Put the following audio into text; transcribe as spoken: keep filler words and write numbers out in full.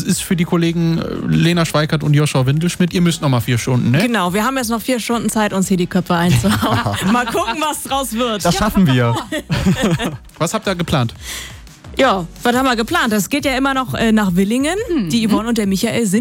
ist für die Kollegen Lena Schweikert und Joshua Windelschmidt. Ihr müsst noch mal vier Stunden, ne? Genau, wir haben jetzt noch vier Stunden Zeit, uns hier die Köpfe einzuhauen. Mal gucken, was draus wird. Das schaffen wir. Was habt ihr geplant? Ja, was haben wir geplant? Das geht ja immer noch äh, nach Willingen. Die Yvonne und der Michael sind